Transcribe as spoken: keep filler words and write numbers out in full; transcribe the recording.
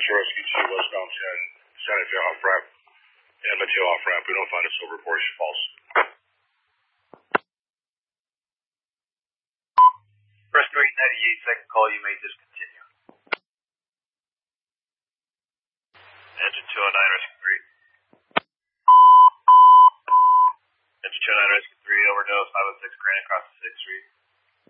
Metro Rescue two, westbound ten, Santa Fe off ramp, and Mateo off ramp. We don't find a silver Porsche. False. Press three ninety-eight, second call, you may discontinue. Engine two oh nine, rescue